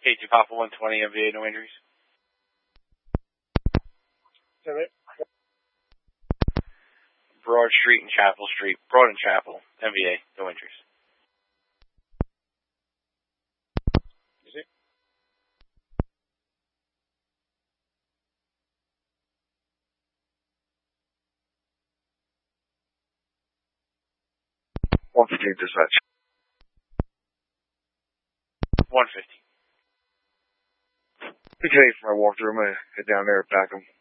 K2 Papa 120 MVA, no injuries. Broad Street and Chapel Street. Broad and Chapel, MVA, no injuries. Is it? dispatch. 150. Okay, for my walkthrough, I'm going to head down there, back them.